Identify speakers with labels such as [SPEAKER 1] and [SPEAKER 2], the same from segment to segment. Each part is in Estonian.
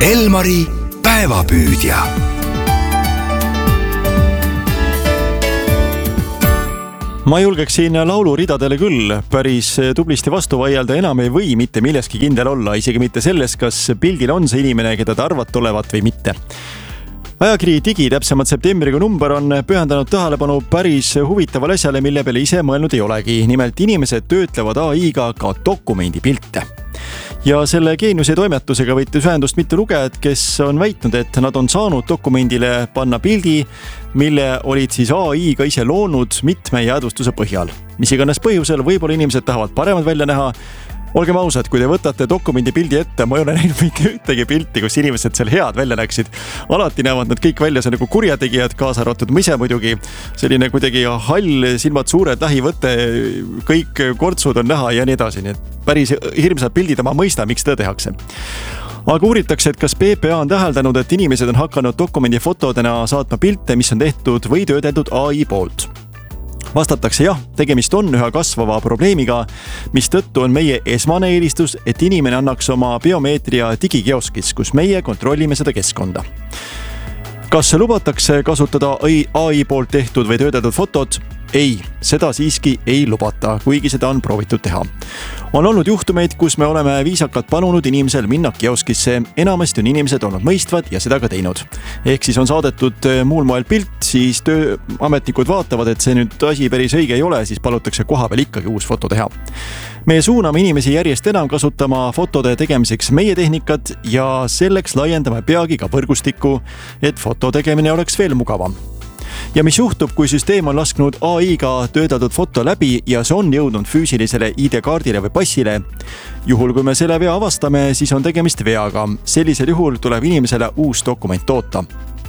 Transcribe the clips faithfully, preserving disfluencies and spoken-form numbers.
[SPEAKER 1] Elmari päevapüüdja.
[SPEAKER 2] Ma julgeksin lauluridadele küll päris tublisti vastu vaielda, enam ei või mitte milleski kindel olla, isegi mitte selles, kas pildil on see inimene, keda ta arvate olevat või mitte. Ajakiri Digi, täpsemalt septembrikuu number, on pühendanud tähelepanu päris huvitavale asjale, mille peale ise mõelnud ei olegi. Nimelt inimesed töötlevad A I-ga ka dokumendipilte. Ja selle Geeniuse toimetusega võttis ühendust mitu lugejad, kes on väitnud, et nad on saanud dokumendile panna pildi, mille olid siis A I-ga ise loonud mitme jäädvustuse põhjal. Mis iganes põhjusel, võib-olla inimesed tahavad paremad välja näha. Olgem ausad, kui te võtate dokumendi pildi ette, ma ei ole näinud mitte ühtegi pilti, kus inimesed seal head välja näksid. Alati näevad nad kõik välja, see nagu kurjategijad, kaasa arvatud ma ise muidugi. Selline kuidagi hall, silmad suured, lähivõte, kõik kortsud on näha ja nii edasi. Nii et päris hirmsad pildid, ma mõista, miks seda tehakse. Aga uuritakse, et kas P P A on täheldanud, et inimesed on hakanud dokumendi fotodena saatma pilte, mis on tehtud või töödeldud A I poolt. Vastatakse jah, tegemist on üha kasvava probleemiga, mis tõttu on meie esmane eelistus, et inimene annaks oma biomeetria digikioskis, kus meie kontrollime seda keskkonda. Kas lubatakse kasutada A I poolt tehtud või töödeldud fotod? Ei, seda siiski ei lubata, kuigi seda on proovitud teha. On olnud juhtumeid, kus me oleme viisakalt palunud inimesel minna kioskisse. Enamasti on inimesed olnud mõistvad ja seda ka teinud. Ehk siis on saadetud muul moel pilt, siis tööametnikud vaatavad, et see nüüd asi päris õige ei ole, siis palutakse koha peal ikkagi uus foto teha. Me suuname inimesi järjest enam kasutama fotode tegemiseks meie tehnikat ja selleks laiendame peagi ka võrgustikku, et foto tegemine oleks veel mugavam. Ja mis juhtub, kui süsteem on lasknud A I-ga töödeldud foto läbi ja see on jõudnud füüsilisele I D-kaardile või passile? Juhul, kui me selle vea avastame, siis on tegemist veaga. Sellisel juhul tuleb inimesele uus dokument toota.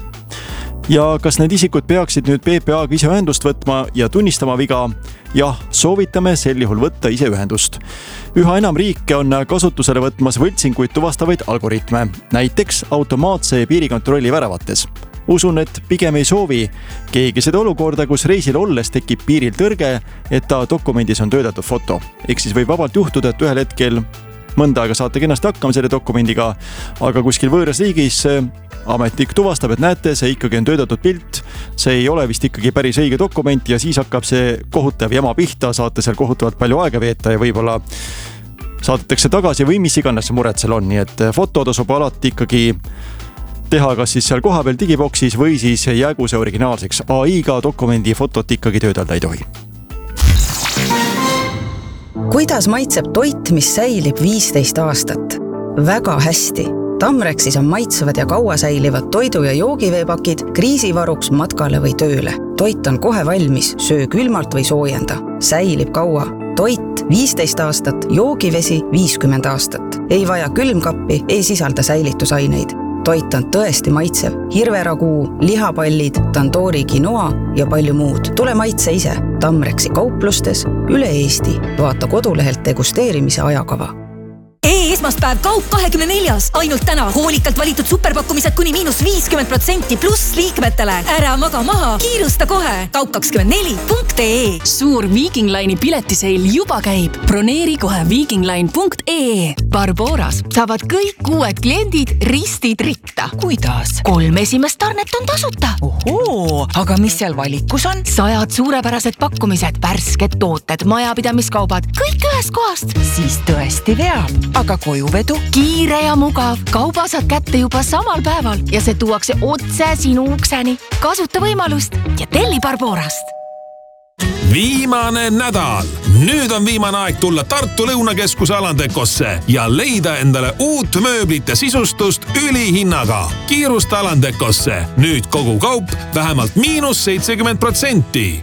[SPEAKER 2] Ja kas need isikud peaksid nüüd P P A-ga ise ühendust võtma ja tunnistama viga? Jah, soovitame sel juhul võtta ise ühendust. Üha enam riike on kasutusele võtmas võltsinguid tuvastavaid algoritme, näiteks automaatse piirikontrolli väravates. Usun, et pigem ei soovi keegi seda olukorda, kus reisil olles tekib piiril tõrge, et ta dokumendis on töödeldud foto. Ehk siis võib vabalt juhtuda, et ühel hetkel mõnda aega saate kenasti hakkama selle dokumendiga, aga kuskil võõras riigis ametnik tuvastab, et näete, see ikkagi on töödeldud pilt, see ei ole vist ikkagi päris õige dokument ja siis hakkab see kohutav jama pihta, saate seal kohutavalt palju aega veeta ja võib-olla saadetakse tagasi või mis iganes mured seal on. Nii et foto tasub alati ikkagi teha kas siis seal kohapeal digiboksis või siis jäägu see originaalseks. A I-ga dokumendi fotot ikkagi töödelda ei tohi.
[SPEAKER 3] Kuidas maitseb toit, mis säilib viisteist aastat? Väga hästi. Tamrexis on maitsevad ja kaua säilivad toidu- ja joogiveepakid kriisivaruks matkale või tööle. Toit on kohe valmis, söö külmalt või soojenda. Säilib kaua. Toit viisteist aastat, joogivesi viiskümmend aastat. Ei vaja külmkappi, ei sisalda säilitusaineid. Toit on tõesti maitsev. Hirveraguu, lihapallid, tandoori quinoa ja palju muud. Tule maitse ise. Tamrexi kauplustes üle Eesti. Vaata kodulehelt degusteerimise ajakava.
[SPEAKER 4] E-esmaspäev kaup kahekümne neljas. Ainult täna hoolikalt valitud superpakkumised kuni miinus viiskümmend protsenti pluss liikmetele. Ära maga maha, kiirusta kohe. kaup kakskümmend neli punkt ee.
[SPEAKER 5] Suur Viking Line'i piletiseil juba käib. Broneeri kohe vikingline punkt ee. Barboras saavad kõik uued kliendid ristid ritta. Kuidas? Kolm esimest tarnet on tasuta.
[SPEAKER 6] Ohoo, aga mis seal valikus on?
[SPEAKER 5] Sajad suurepärased pakkumised, värsked tooted, majapidamiskaubad, kõik ühest kohast.
[SPEAKER 6] Siis tõesti veab. Aga kojuvedu?
[SPEAKER 5] Kiire ja mugav. Kauba saad kätte juba samal päeval ja see tuuakse otse sinu ukseni. Kasuta võimalust ja telli Barborast.
[SPEAKER 7] Viimane nädal. Nüüd on viimane aeg tulla Tartu Lõunakeskuse Alandekosse ja leida endale uut mööblite sisustust ülihinnaga. Kiirusta Alandekosse. Nüüd kogu kaup vähemalt miinus seitsekümmend protsenti.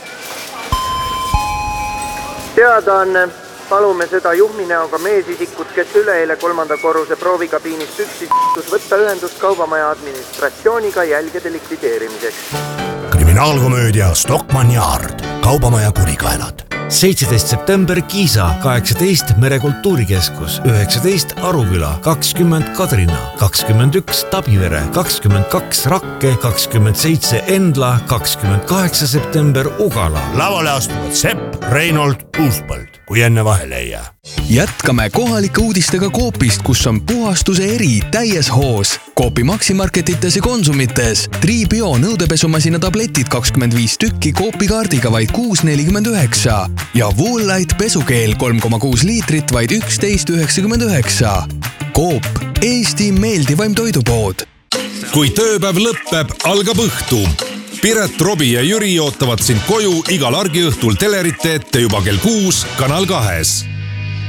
[SPEAKER 8] Teada on, palume seda juhminäoga meesisikut, kes üleeile kolmanda korruse proovikabiinist üksis võtta ühendust kaubamaja administratsiooniga jälgede likvideerimiseks.
[SPEAKER 1] Kriminaalkomöödia Stockmann Yard, kaubamaja kurikaelad.
[SPEAKER 9] seitseteist september Kiisa, kaheksateist Merekultuurikeskus, üheksateist Aruküla, kakskümmend Kadrina, kakskümmend üks Tabivere, kakskümmend kaks Rakke, kakskümmend seitse Endla, kakskümmend kaheksa september Ugala.
[SPEAKER 1] Lavale astuvad Sepp, Reinold, Uuspõld. kui enne vahele ei jää.
[SPEAKER 10] Jätkame kohalike uudistega Coopist, kus on puhastuse eri täies hoos. Coopi Maximarketites ja Konsumites. Tribio nõudepesumasina tabletid kakskümmend viis tükki Coopi kaardiga vaid kuus nelikümmend üheksa ja Woollight pesukeel kolm koma kuus liitrit vaid üksteist üheksakümmend üheksa. Coop, Eesti meeldivaim toidupood.
[SPEAKER 7] Kui tööpäev lõppeb, algab õhtu. Piret, Robi ja Jüri ootavad sind koju igal argiõhtul telerite ette juba kell kuus Kanal kahes.